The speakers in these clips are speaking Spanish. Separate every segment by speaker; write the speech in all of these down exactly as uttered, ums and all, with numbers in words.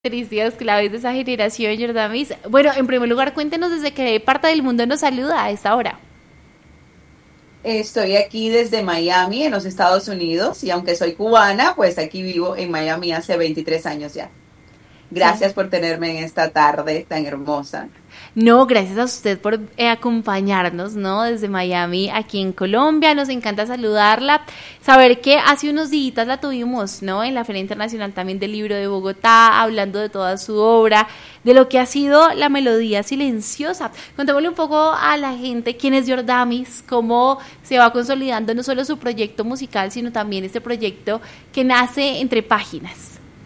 Speaker 1: Características claves de esa generación, Jordamis. Bueno, en primer lugar, cuéntenos desde qué parte del mundo nos saluda a esta hora.
Speaker 2: Estoy aquí desde Miami, en los Estados Unidos, y aunque soy cubana, pues aquí vivo en Miami hace veintitrés años ya.
Speaker 1: Sí.
Speaker 2: Gracias por tenerme en esta tarde tan hermosa.
Speaker 1: No, gracias a usted por eh, acompañarnos, ¿no? Desde Miami, aquí en Colombia. Nos encanta saludarla. Saber que hace unos días la tuvimos, ¿no? En la Feria Internacional también del Libro de Bogotá, hablando de toda su obra, de lo que ha sido la melodía silenciosa. Contémosle un poco a la gente quién es Jordamis, cómo se va consolidando no solo su proyecto musical, sino también este proyecto que nace entre páginas.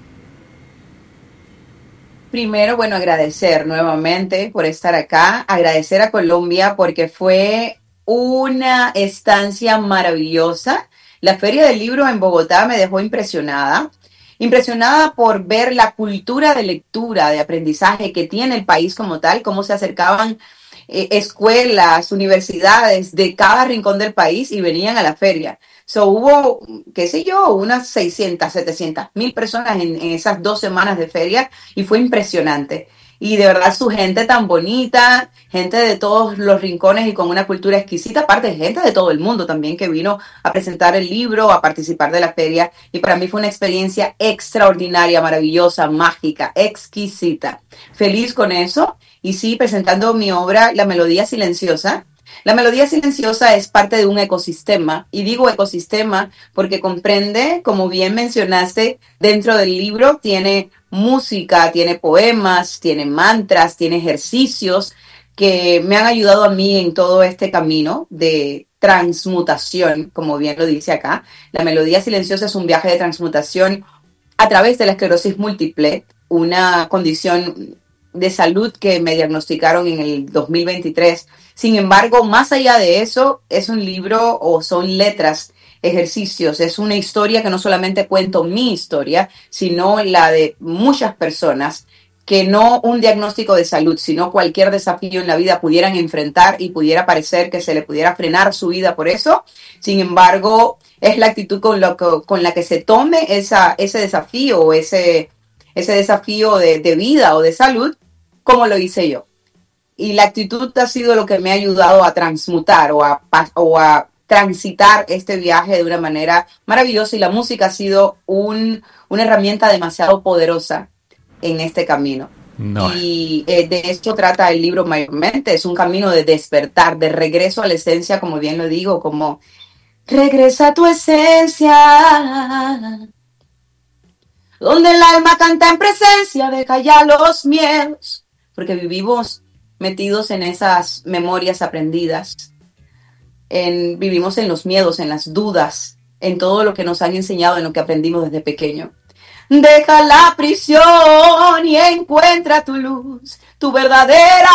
Speaker 2: Primero, bueno, agradecer nuevamente por estar acá, agradecer a Colombia porque fue una estancia maravillosa. La Feria del Libro en Bogotá me dejó impresionada, impresionada por ver la cultura de lectura, de aprendizaje que tiene el país como tal, cómo se acercaban eh, escuelas, universidades de cada rincón del país y venían a la feria. So, hubo, qué sé yo, unas seiscientas, setecientas mil personas en, en esas dos semanas de feria y fue impresionante. Y de verdad su gente tan bonita, gente de todos los rincones y con una cultura exquisita, aparte de gente de todo el mundo también que vino a presentar el libro, a participar de la feria. Y para mí fue una experiencia extraordinaria, maravillosa, mágica, exquisita. Feliz con eso. Y sí, presentando mi obra, La Melodía Silenciosa. La melodía silenciosa es parte de un ecosistema, y digo ecosistema porque comprende, como bien mencionaste, dentro del libro tiene música, tiene poemas, tiene mantras, tiene ejercicios que me han ayudado a mí en todo este camino de transmutación, como bien lo dice acá. La melodía silenciosa es un viaje de transmutación a través de la esclerosis múltiple, una condición de salud que me diagnosticaron en el dos mil veintitrés. Sin embargo, más allá de eso, es un libro o son letras, ejercicios, es una historia que no solamente cuento mi historia, sino la de muchas personas que no un diagnóstico de salud, sino cualquier desafío en la vida pudieran enfrentar y pudiera parecer que se le pudiera frenar su vida por eso. Sin embargo, es la actitud con, lo que, con la que se tome esa, ese desafío o ese, ese desafío de, de vida o de salud, como lo hice yo. Y la actitud ha sido lo que me ha ayudado a transmutar o a, o a transitar este viaje de una manera maravillosa, y la música ha sido un, una herramienta demasiado poderosa en este camino. No. Y eh, de esto trata el libro mayormente, es un camino de despertar, de regreso a la esencia, como bien lo digo, como regresa a tu esencia, donde el alma canta en presencia de callar los miedos, porque vivimos metidos en esas memorias aprendidas, en, vivimos en los miedos, en las dudas, en todo lo que nos han enseñado, en lo que aprendimos desde pequeño. Deja la prisión y encuentra tu luz, tu verdadera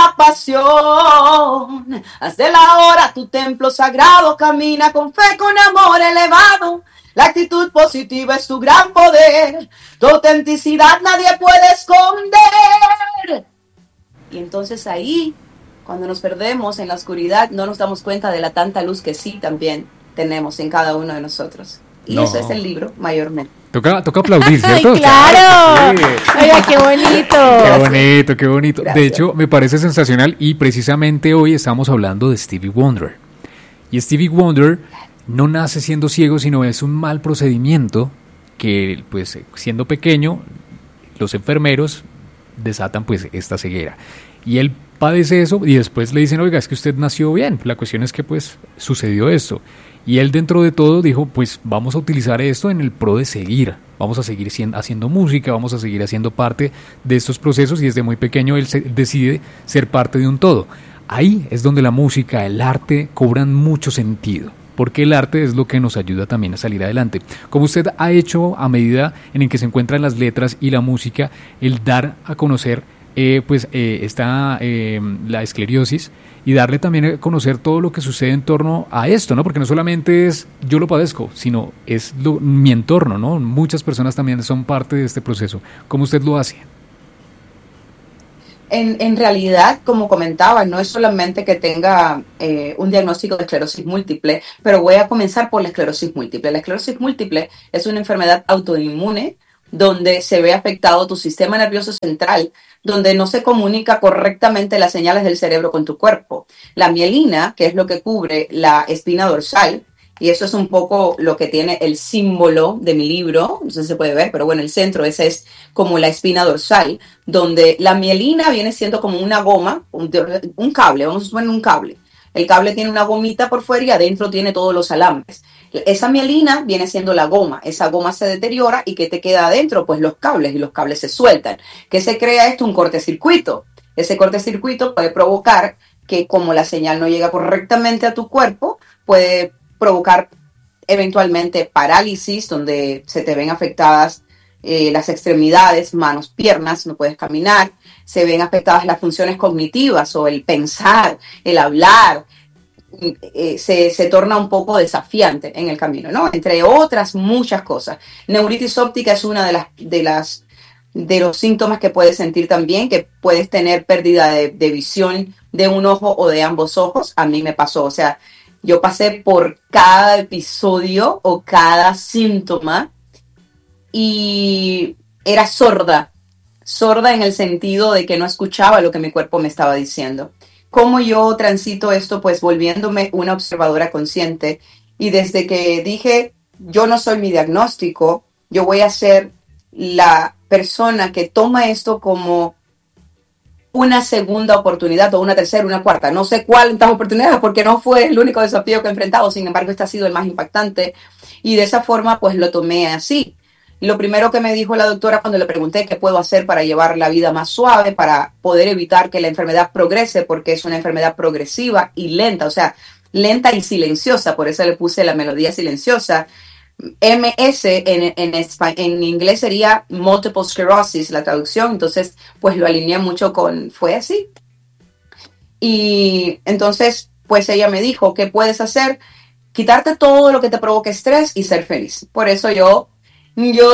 Speaker 2: pasión. Haz de la hora tu templo sagrado, camina con fe, con amor elevado. La actitud positiva es tu gran poder, tu autenticidad nadie puede esconder. Y entonces ahí, cuando nos perdemos en la oscuridad, no nos damos cuenta de la tanta luz que sí también tenemos en cada uno de nosotros. Y no. Eso es el libro, mayormente.
Speaker 3: Toca, toca aplaudir, ¿cierto?
Speaker 1: ¡Ay, claro! Sí. Oiga, qué bonito.
Speaker 3: Qué bonito, qué bonito. Gracias. De hecho, me parece sensacional, y precisamente hoy estamos hablando de Stevie Wonder. Y Stevie Wonder no nace siendo ciego, sino es un mal procedimiento que, pues, siendo pequeño, los enfermeros desatan pues esta ceguera, y él padece eso, y después le dicen, oiga, es que usted nació bien, la cuestión es que pues sucedió esto, y él dentro de todo dijo, pues vamos a utilizar esto en el pro de seguir, vamos a seguir siendo, haciendo música, vamos a seguir haciendo parte de estos procesos, y desde muy pequeño él se, decide ser parte de un todo. Ahí es donde la música, el arte cobran mucho sentido, porque el arte es lo que nos ayuda también a salir adelante. Como usted ha hecho a medida en que se encuentran las letras y la música, el dar a conocer eh, pues eh, esta, eh, la esclerosis, y darle también a conocer todo lo que sucede en torno a esto, ¿no? Porque no solamente es yo lo padezco, sino es lo, mi entorno, ¿no? Muchas personas también son parte de este proceso. ¿Cómo usted lo hace?
Speaker 2: En, en realidad, como comentaba, no es solamente que tenga eh, un diagnóstico de esclerosis múltiple, pero voy a comenzar por la esclerosis múltiple. La esclerosis múltiple es una enfermedad autoinmune donde se ve afectado tu sistema nervioso central, donde no se comunica correctamente las señales del cerebro con tu cuerpo. La mielina, que es lo que cubre la espina dorsal, y eso es un poco lo que tiene el símbolo de mi libro, no sé si se puede ver, pero bueno, el centro ese es como la espina dorsal, donde la mielina viene siendo como una goma, un, un cable, vamos a suponer un cable. El cable tiene una gomita por fuera y adentro tiene todos los alambres. Esa mielina viene siendo la goma, esa goma se deteriora y ¿qué te queda adentro? Pues los cables, y los cables se sueltan. ¿Qué se crea esto? Un cortocircuito. Ese cortocircuito puede provocar que, como la señal no llega correctamente a tu cuerpo, puede provocar eventualmente parálisis, donde se te ven afectadas eh, las extremidades, manos, piernas, no puedes caminar, se ven afectadas las funciones cognitivas o el pensar, el hablar, eh, se, se torna un poco desafiante en el camino, ¿no? Entre otras muchas cosas. Neuritis óptica es una de las, de las de los síntomas que puedes sentir también, que puedes tener pérdida de, de visión de un ojo o de ambos ojos. A mí me pasó, o sea, yo pasé por cada episodio o cada síntoma y era sorda, sorda en el sentido de que no escuchaba lo que mi cuerpo me estaba diciendo. ¿Cómo yo transito esto? Pues volviéndome una observadora consciente, y desde que dije, yo no soy mi diagnóstico, yo voy a ser la persona que toma esto como una segunda oportunidad o una tercera, una cuarta, no sé cuántas oportunidades, porque no fue el único desafío que he enfrentado, sin embargo este ha sido el más impactante, y de esa forma pues lo tomé así. Lo primero que me dijo la doctora cuando le pregunté qué puedo hacer para llevar la vida más suave, para poder evitar que la enfermedad progrese, porque es una enfermedad progresiva y lenta, o sea, lenta y silenciosa, por eso le puse la melodía silenciosa. M S en, en, en inglés sería Multiple Sclerosis, la traducción, entonces pues lo alineé mucho con, fue así. Y entonces pues ella me dijo, ¿qué puedes hacer? Quitarte todo lo que te provoque estrés y ser feliz. Por eso yo, yo